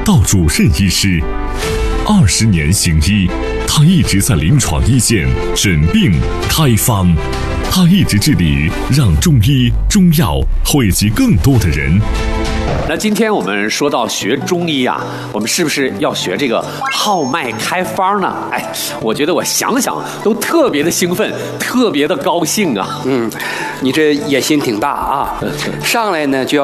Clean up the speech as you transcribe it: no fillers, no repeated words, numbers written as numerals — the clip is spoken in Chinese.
到主任医师，20年行医，他一直在临床一线诊病开方，他一直致力于让中医中药惠及更多的人。 那今天我们说到学中医啊，我们是不是要学这个号脉开方呢？哎，我觉得我想想都特别的兴奋，特别的高兴啊。 你这野心挺大啊！上来呢就要